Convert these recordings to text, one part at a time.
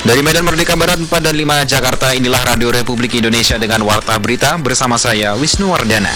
Dari Medan Merdeka Barat 4 dan 5 Jakarta, inilah Radio Republik Indonesia dengan Warta Berita bersama saya Wisnu Wardana.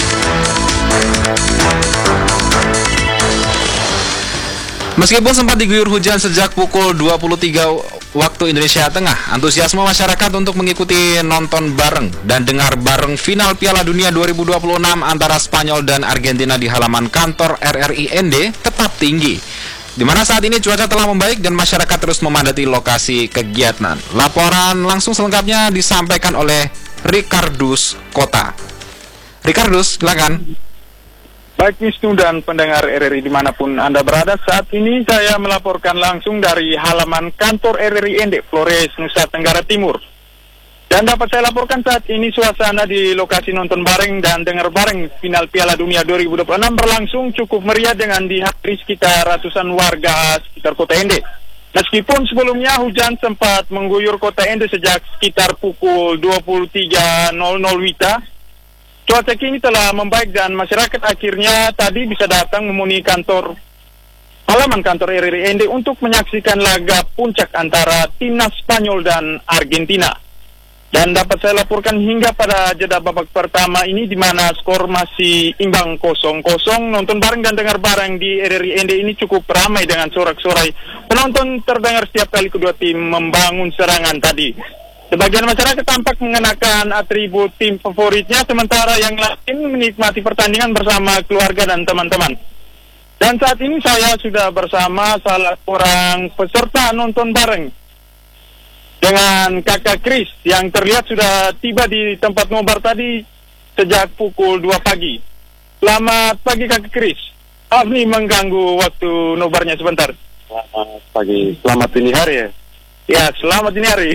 Meskipun sempat diguyur hujan sejak pukul 23 waktu Indonesia Tengah, antusiasme masyarakat untuk mengikuti nonton bareng dan dengar bareng final Piala Dunia 2026 antara Spanyol dan Argentina di halaman kantor RRIND tetap tinggi. Di mana saat ini cuaca telah membaik dan masyarakat terus memadati lokasi kegiatan. Laporan langsung selengkapnya disampaikan oleh Ricardus Kota. Ricardus, silakan. Baik Wisnu dan pendengar RRI dimanapun Anda berada, saat ini saya melaporkan langsung dari halaman kantor RRIND Flores, Nusa Tenggara Timur. Dan dapat saya laporkan saat ini suasana di lokasi nonton bareng dan dengar bareng final Piala Dunia 2026 berlangsung cukup meriah dengan dihadiri sekitar ratusan warga sekitar kota Ende. Meskipun sebelumnya hujan sempat mengguyur kota Ende sejak sekitar pukul 23.00 WITA, cuaca kini telah membaik dan masyarakat akhirnya tadi bisa datang memenuhi halaman kantor RRI Ende untuk menyaksikan laga puncak antara timnas Spanyol dan Argentina. Dan dapat saya laporkan hingga pada jeda babak pertama ini di mana skor masih imbang 0-0, nonton bareng dan dengar bareng di RRIND ini cukup ramai dengan sorak-sorai penonton terdengar setiap kali kedua tim membangun serangan tadi. Sebagian masyarakat tampak mengenakan atribut tim favoritnya, sementara yang lain menikmati pertandingan bersama keluarga dan teman-teman. Dan saat ini saya sudah bersama salah seorang peserta nonton bareng dengan kakak Kris yang terlihat sudah tiba di tempat nobar tadi sejak pukul 2 pagi. Selamat pagi kakak Kris. Maaf nih mengganggu waktu nobarnya sebentar. Selamat pagi. Selamat dini hari ya? Ya, selamat dini hari.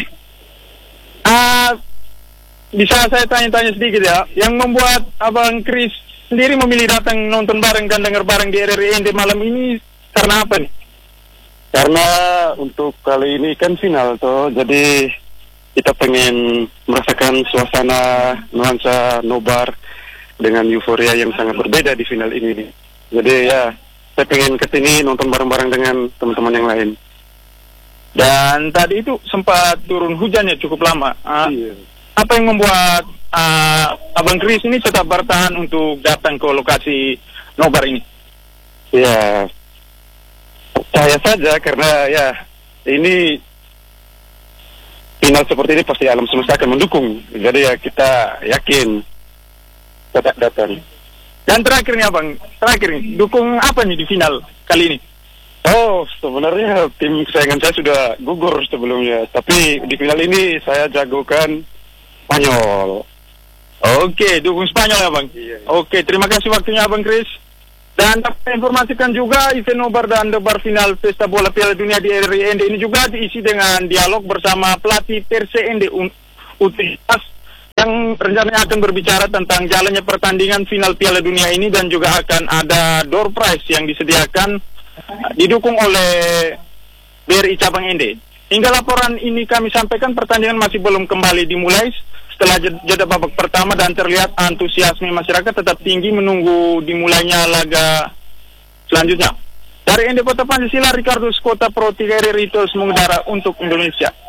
Bisa saya tanya-tanya sedikit ya, yang membuat Abang Kris sendiri memilih datang nonton bareng dan dengar bareng di RRIND malam ini karena apa nih? Karena untuk kali ini kan final toh, jadi kita pengen merasakan suasana nuansa nobar dengan euforia yang sangat berbeda di final ini. Jadi ya, saya pengen kesini nonton bareng-bareng dengan teman-teman yang lain. Dan tadi itu sempat turun hujannya cukup lama. Iya. Apa yang membuat Abang Kris ini tetap bertahan untuk datang ke lokasi nobar ini? Ya, saya saja karena ya ini final seperti ini pasti alam semesta akan mendukung. Jadi ya kita yakin tetap datang. Dan terakhir nih Abang, dukung apa nih di final kali ini? Oh, sebenarnya tim kesayangan saya sudah gugur sebelumnya, tapi di final ini saya jagokan Spanyol. Oke, dukung Spanyol ya Bang? Iya. Oke, terima kasih waktunya Abang Kris. Dan dapat informasikan juga event nobar dan debar final Pesta Bola Piala Dunia di RRIND ini juga diisi dengan dialog bersama pelatih PSND U17 yang rencananya akan berbicara tentang jalannya pertandingan final Piala Dunia ini, dan juga akan ada door prize yang disediakan didukung oleh BRI Cabang Ende. Hingga laporan ini kami sampaikan, pertandingan masih belum kembali dimulai setelah jeda babak pertama dan terlihat antusiasme masyarakat tetap tinggi menunggu dimulainya laga selanjutnya. Dari Ende Kota Pancasila, Ricardus Kota Pro 3 RRI terus mengudara untuk Indonesia.